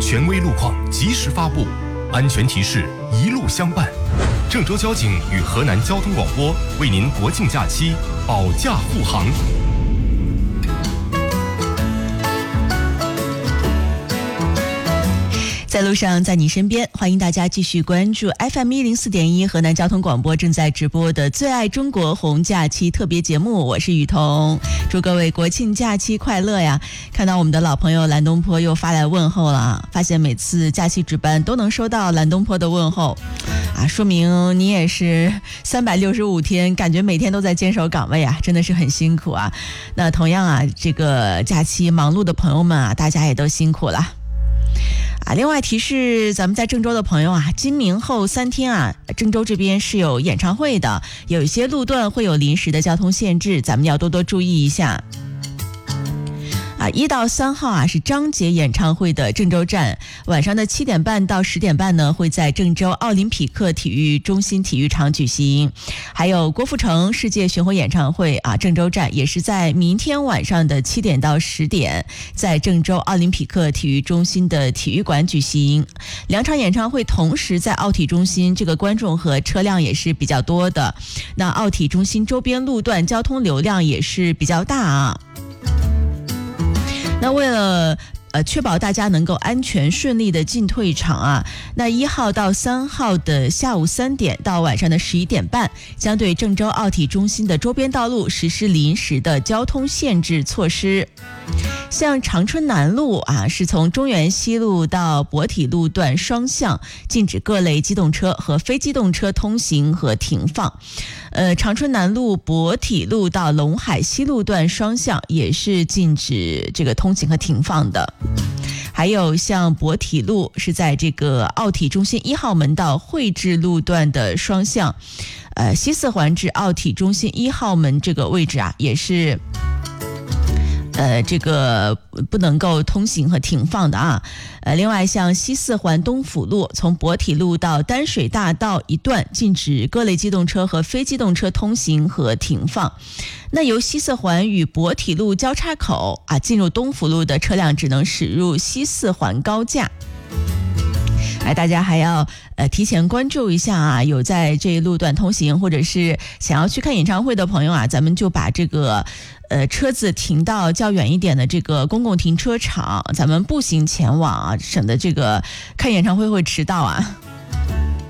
权威路况及时发布，安全提示一路相伴。郑州交警与河南交通广播为您国庆假期保驾护航。 在路上，在你身边，欢迎大家继续关注 FM104.1 河南交通广播正在直播的最爱中国红假期特别节目，我是雨桐，祝各位国庆假期快乐呀！看到我们的老朋友蓝东坡又发来问候了，发现每次假期值班都能收到蓝东坡的问候啊，说明你也是365天，感觉每天都在坚守岗位啊，真的是很辛苦啊。那同样啊，这个假期忙碌的朋友们啊，大家也都辛苦了。另外提示咱们在郑州的朋友啊，今明后3天啊，郑州这边是有演唱会的，有一些路段会有临时的交通限制，咱们要多多注意一下。1到3号啊是张杰演唱会的郑州站，晚上的7点半到10点半呢会在郑州奥林匹克体育中心体育场举行。还有郭富城世界巡回演唱会啊，郑州站也是在明天晚上的7点到10点，在郑州奥林匹克体育中心的体育馆举行。2场演唱会同时在奥体中心，这个观众和车辆也是比较多的。那奥体中心周边路段交通流量也是比较大啊。那为了确保大家能够安全顺利的进退场啊，那1号到3号的下午3点到晚上的11点半，将对郑州奥体中心的周边道路实施临时的交通限制措施。像长春南路啊，是从中原西路到博体路段双向禁止各类机动车和非机动车通行和停放。长春南路博体路到陇海西路段双向也是禁止这个通行和停放的。还有像博体路是在这个奥体中心1号门到汇智路段的双向，西四环至奥体中心1号门这个位置啊，也是这个不能够通行和停放的啊。另外像西四环东辅路从博体路到丹水大道一段禁止各类机动车和非机动车通行和停放。那由西四环与博体路交叉口啊进入东辅路的车辆只能驶入西四环高架。大家还要提前关注一下啊，有在这一路段通行或者是想要去看演唱会的朋友啊，咱们就把这个车子停到较远一点的这个公共停车场，咱们步行前往啊，省得这个看演唱会会迟到啊。